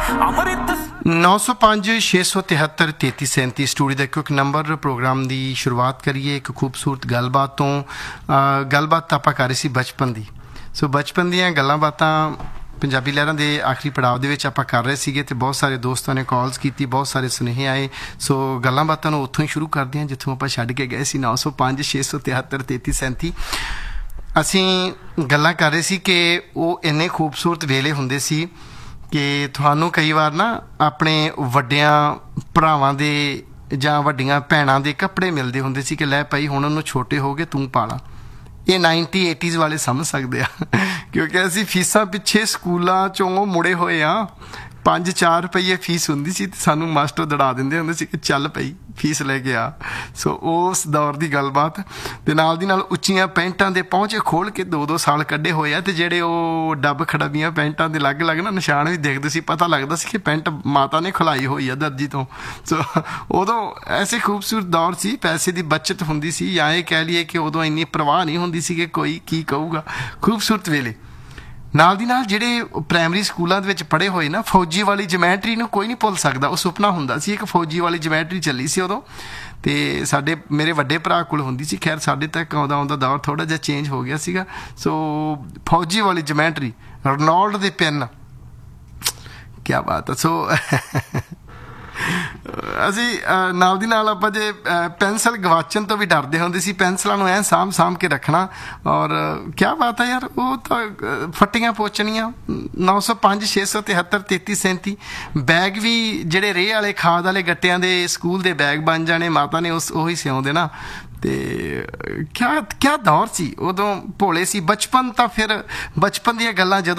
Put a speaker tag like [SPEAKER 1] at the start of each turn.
[SPEAKER 1] 905-673-3337 studio का quick number programme की शुरुआत करिए एक खूबसूरत गलबात तो गलबात आप कर रहे सी बचपन की सो बचपन दी गल्लां बातां पंजाबी लहरां दे आखिरी पड़ाव दे विच आपां कर रहे सीगे ते बहुत सारे दोस्तों ने कॉल्स की बहुत सारे सुनेहे आए सो गल्लां बातां नूं उत्थों ही शुरू करदे हां जित्थों आपां छड्ड के गए सी 905-673-3337 असीं गल्लां कर रहे सी कि वो इन्ने खूबसूरत वेले हुंदे सी कि तुहानूं कई बार ना अपने वड्डियां भरावां दे जां वड्डियां भैणां दे कपड़े मिलदे हुंदे सी कि लै भाई हुण उहनूं छोटे हो गए तूं पा ला ये 90-80s वाले समझ सकते हैं क्योंकि असी फीसा पिछे स्कूलों चों मुड़े हुए हाँ 5-4 रुपये फीस होंदी सी सानू मास्टर दड़ा देंदे हुंदे सी कि चल पई फीस लेके आ सो उस दौर की गलबात ते नाल दी नाल उच्चियां पैंटां दे पहुंचे खोल के 2-2 साल कड्ढे होए आ ते जेहड़े ओ डब खड़बियां पैंटां दे लग लग ना निशान भी देखदे सी पता लगदा सी कि पैंट माता ने खुलाई होई आ दर्जी तो सो उदों ऐसे खूबसूरत दौर सी पैसे की बचत हुंदी सी या ये कह लीए कि उदों इन्नी परवाह नहीं हुंदी सी कि कोई की कहूगा खूबसूरत वेले नाल दी नाल जिहड़े प्राइमरी स्कूलों दे विच पढ़े होए ना फौजी वाली जमैट्री नूं कोई नहीं भुल सकदा वो सुपना हुंदा सी एक फौजी वाली जमैट्री चली सी उदों ते साडे मेरे वड्डे भरा कोल हुंदी सी खैर साडे तक आउंदा आउंदा दौर थोड़ा जिहा चेंज हो गया सीगा सो फौजी वाली जमैट्री रनॉल्ड दे पेन क्या बात है सो ਅਸੀਂ ਨਾਲ ਦੀ ਨਾਲ ਆਪਾਂ ਜੇ ਪੈਨਸਲ ਗਵਾਚਣ ਤੋਂ ਵੀ ਡਰਦੇ ਹੁੰਦੇ ਸੀ ਪੈਨਸਲਾਂ ਨੂੰ ਐਂ ਸਾਂਭ ਕੇ ਰੱਖਣਾ ਔਰ ਕਿਆ ਬਾਤ ਹੈ ਯਾਰ ਉਹ ਤਾਂ ਫੱਟੀਆਂ ਪੋਚਣੀਆਂ 905-673-3337 ਬੈਗ ਵੀ ਜਿਹੜੇ ਰੇਹ ਵਾਲੇ ਖਾਦ ਵਾਲੇ ਗੱਟਿਆਂ ਦੇ ਸਕੂਲ ਦੇ ਬੈਗ ਬਣ ਜਾਣੇ ਮਾਤਾ ਨੇ ਉਹੀ ਸਿਉਂਦੇ ਨਾ ਤੇ ਕਿਆ ਦੌਰ ਸੀ ਉਦੋਂ ਭੋਲੇ ਸੀ ਬਚਪਨ ਤਾਂ ਫਿਰ ਬਚਪਨ ਦੀਆਂ ਗੱਲਾਂ ਜਦੋਂ